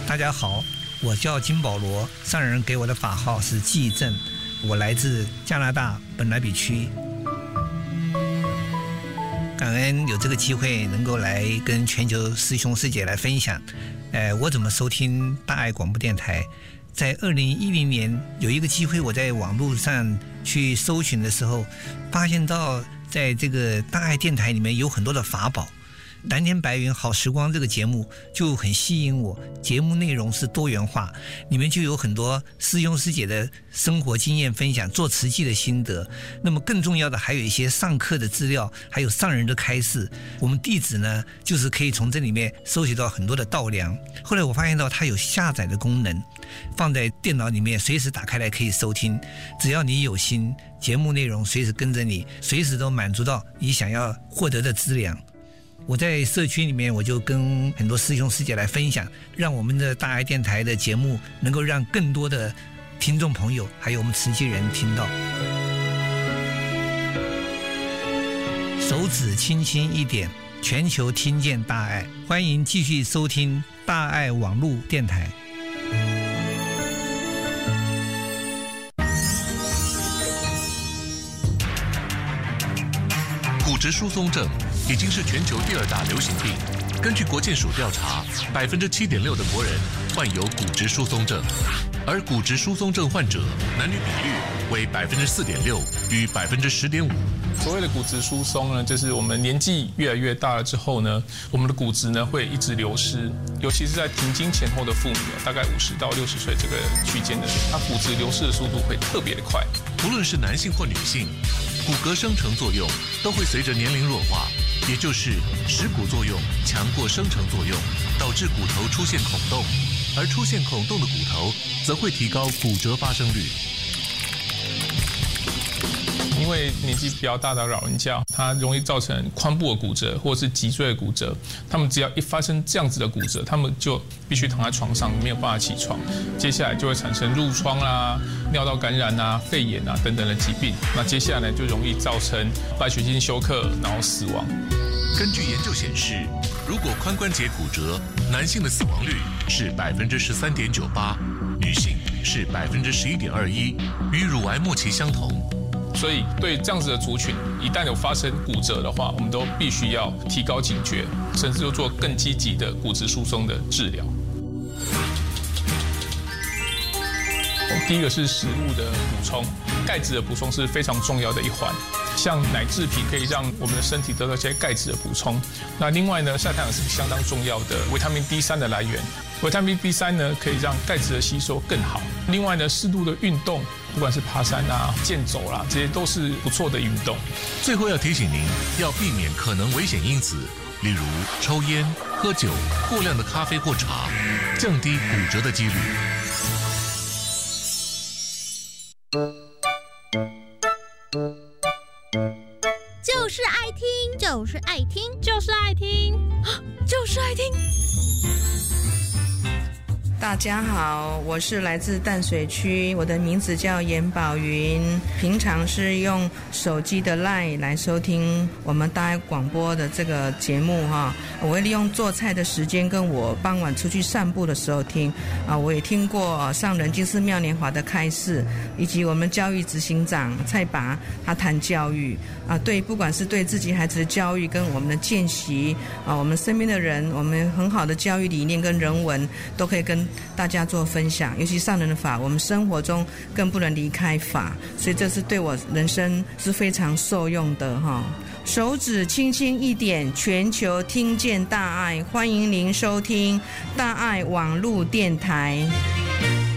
大家好，我叫金保罗，上人给我的法号是纪正，我来自加拿大本来比区。感恩有这个机会能够来跟全球师兄师姐来分享，我怎么收听大爱广播电台。在2010年有一个机会，我在网络上去搜寻的时候，发现到在这个大爱电台里面有很多的法宝。蓝天白云好时光这个节目就很吸引我，节目内容是多元化，里面就有很多师兄师姐的生活经验分享，做慈济的心得。那么更重要的还有一些上课的资料，还有上人的开示。我们弟子呢，就是可以从这里面收集到很多的道粮。后来我发现到它有下载的功能，放在电脑里面随时打开来可以收听，只要你有心，节目内容随时跟着你，随时都满足到你想要获得的资粮。我在社区里面，我就跟很多师兄师姐来分享，让我们的大爱电台的节目能够让更多的听众朋友还有我们慈济人听到。手指轻轻一点，全球听见大爱。欢迎继续收听大爱网络电台。 骨质疏松症已经是全球第2大流行病。根据国健署调查，7.6%的国人患有骨质疏松症，而骨质疏松症患者男女比率为4.6%与10.5%。 所谓的骨质疏松呢，就是我们年纪越来越大了之后呢，我们的骨质呢会一直流失，尤其是在停经前后的妇女，大概50到60岁这个区间的人，她骨质流失的速度会特别的快。 无论是男性或女性，骨骼生成作用都会随着年龄弱化，也就是蚀骨作用强过生成作用，导致骨头出现孔洞，而出现孔洞的骨头则会提高骨折发生率。 因为年纪比较大的老人家，他容易造成髋部的骨折或者是脊椎的骨折。他们只要一发生这样子的骨折，他们就必须躺在床上，没有办法起床。接下来就会产生褥疮啦、尿道感染啊、肺炎啊等等的疾病。那接下来就容易造成败血性休克，然后死亡。 根据研究显示，如果髋关节骨折，男性的死亡率是13.98%，女性是11.21%，与乳癌末期相同。 所以对这样子的族群，一旦有发生骨折的话，我们都必须要提高警觉，甚至就做更积极的骨质疏松的治疗。第一个是食物的补充，钙质的补充是非常重要的一环。像奶制品可以让我们的身体得到一些钙质的补充。那另外呢，晒太阳是相当重要的维他命 D3 的来源。维他命 D3 呢，可以让钙质的吸收更好。另外呢，适度的运动，不管是爬山啊、健走啦，这些都是不错的运动。 最后要提醒您，要避免可能危险因子，例如抽烟、喝酒、过量的咖啡或茶，降低骨折的几率。 就是爱听，就是爱听，就是爱听，就是爱听。 大家好，我是来自淡水区，我的名字叫严宝云，平常是用手机的 LINE 来收听我们大爱广播的这个节目哈。我会利用做菜的时间跟我傍晚出去散步的时候听啊。我也听过上人金寺妙年华的开示，以及我们教育执行长蔡拔他谈教育啊，对，不管是对自己孩子的教育跟我们的见习啊，我们身边的人，我们很好的教育理念跟人文都可以跟大家做分享，尤其上人的法，我们生活中更不能离开法，所以这是对我人生是非常受用的哈。手指轻轻一点，全球听见大爱，欢迎您收听大爱网络电台。